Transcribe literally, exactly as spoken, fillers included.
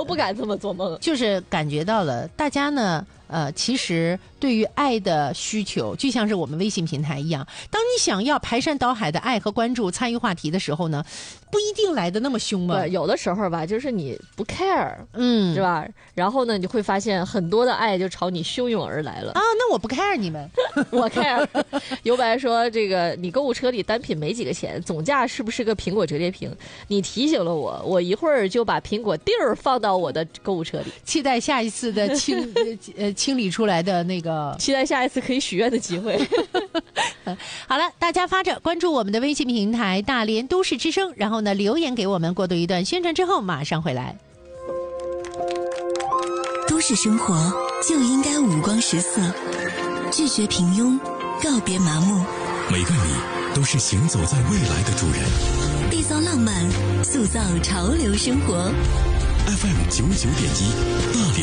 不敢这么做梦。 就是感觉到了，大家呢，呃，其实对于爱的需求，就像是我们微信平台一样，当你想要排山倒海的爱和关注、参与话题的时候呢，不一定来的那么凶嘛。 对，有的时候吧，就是你不 care， 嗯， 是吧？然后呢，你会发现很多的爱就朝你汹涌而来了啊。那我不 care 你们， 我 care。尤白说，这个你购物车里单品没几个钱，总价是不是个苹果折叠屏？你提醒了我，我一会儿就把苹果蒂儿放到我的购物车里， 期待下一次的清呃清理出来的那个， 期待下一次可以许愿的机会。 好了，大家发着关注我们的微信平台大连都市之声，然后呢留言给我们，过渡一段宣传之后马上回来。 都市生活就应该五光十色，拒绝平庸，告别麻木。 每个你都是行走在未来的主人， 缔造浪漫，塑造潮流生活。 F M 九九点一，大连